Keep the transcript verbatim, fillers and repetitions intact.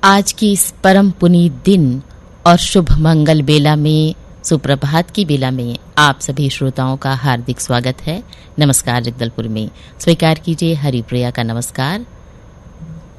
आज की इस परम पुनीत दिन और शुभ मंगल बेला में, सुप्रभात की बेला में आप सभी श्रोताओं का हार्दिक स्वागत है। नमस्कार। जगदलपुर में स्वीकार कीजिए हरिप्रिया का नमस्कार।